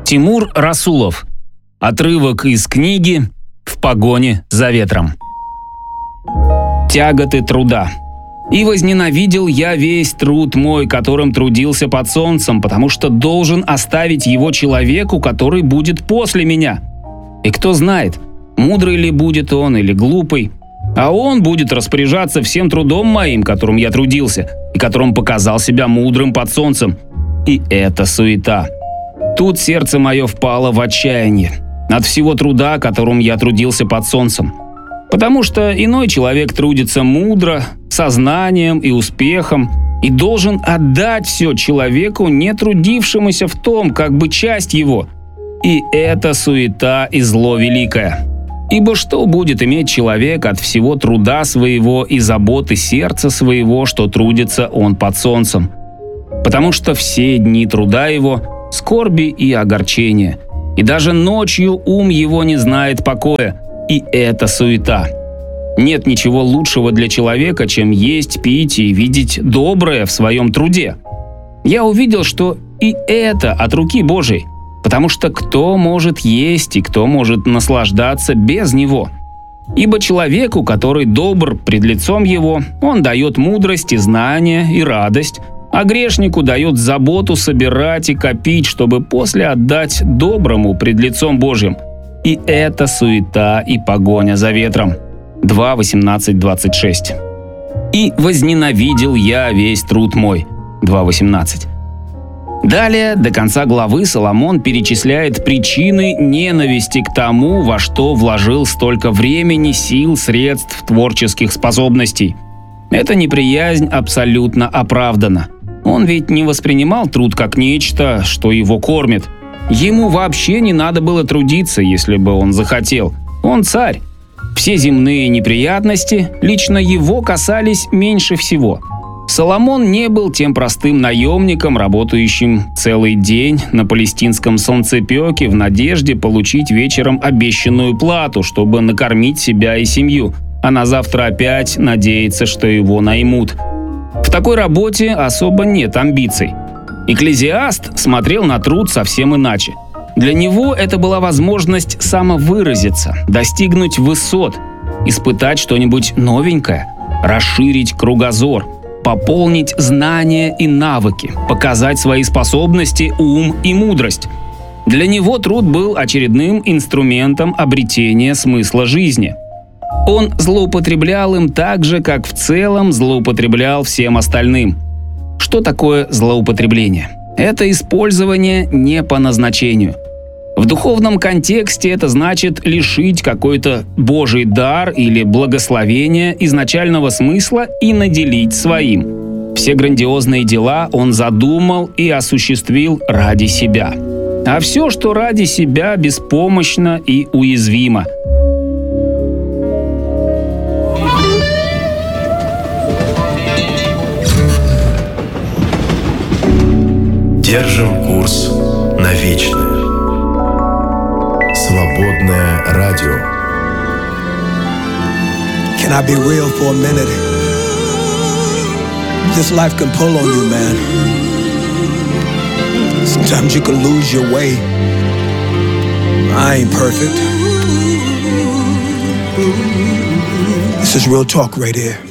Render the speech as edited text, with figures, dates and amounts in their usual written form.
Тимур Расулов. Отрывок из книги «В погоне за ветром». Тяготы труда. «И возненавидел я весь труд мой, которым трудился под солнцем, потому что должен оставить его человеку, который будет после меня. И кто знает, мудрый ли будет он или глупый, а он будет распоряжаться всем трудом моим, которым я трудился, и которым показал себя мудрым под солнцем. И это суета. Тут сердце мое впало в отчаяние от всего труда, которым я трудился под солнцем. Потому что иной человек трудится мудро, сознанием и успехом, и должен отдать все человеку, не трудившемуся в том, как бы часть его. И это суета и зло великое. Ибо что будет иметь человек от всего труда своего и заботы сердца своего, что трудится он под солнцем? Потому что все дни труда его – скорби и огорчения, и даже ночью ум его не знает покоя, и это суета. Нет ничего лучшего для человека, чем есть, пить и видеть доброе в своем труде. Я увидел, что и это от руки Божией, потому что кто может есть и кто может наслаждаться без него? Ибо человеку, который добр пред лицом его, он дает мудрость и знание и радость, а грешнику дает заботу собирать и копить, чтобы после отдать доброму пред лицом Божьим. И это суета и погоня за ветром». 2:18-26. «И возненавидел я весь труд мой». 2:18. Далее, до конца главы, Соломон перечисляет причины ненависти к тому, во что вложил столько времени, сил, средств, творческих способностей. Эта неприязнь абсолютно оправдана. Он ведь не воспринимал труд как нечто, что его кормит. Ему вообще не надо было трудиться, если бы он захотел. Он царь. Все земные неприятности лично его касались меньше всего. Соломон не был тем простым наемником, работающим целый день на палестинском солнцепеке в надежде получить вечером обещанную плату, чтобы накормить себя и семью, а на завтра опять надеяться, что его наймут. В такой работе особо нет амбиций. Экклезиаст смотрел на труд совсем иначе. Для него это была возможность самовыразиться, достигнуть высот, испытать что-нибудь новенькое, расширить кругозор, пополнить знания и навыки, показать свои способности, ум и мудрость. Для него труд был очередным инструментом обретения смысла жизни. Он злоупотреблял им так же, как в целом злоупотреблял всем остальным. Что такое злоупотребление? Это использование не по назначению. В духовном контексте это значит лишить какой-то Божий дар или благословение изначального смысла и наделить своим. Все грандиозные дела он задумал и осуществил ради себя. А все, что ради себя, беспомощно и уязвимо. Держим курс на вечное. Свободное радио. Can I be real for a minute? This life can pull on you, man. Sometimes you can lose your way. I ain't perfect. This is real talk right here.